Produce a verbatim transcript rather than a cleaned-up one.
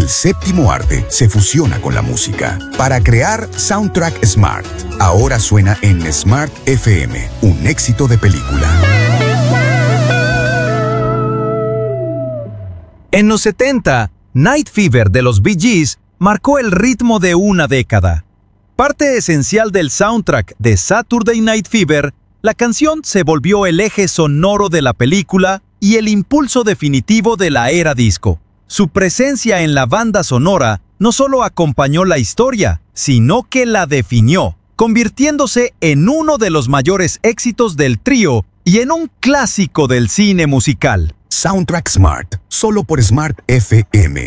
el séptimo arte se fusiona con la música para crear Soundtrack Smart. Ahora suena en Smart F M, un éxito de película. En los setenta, Night Fever de los Bee Gees marcó el ritmo de una década. Parte esencial del soundtrack de Saturday Night Fever, la canción se volvió el eje sonoro de la película y el impulso definitivo de la era disco. Su presencia en la banda sonora no solo acompañó la historia, sino que la definió, convirtiéndose en uno de los mayores éxitos del trío y en un clásico del cine musical. Soundtrack Smart, solo por Smart F M.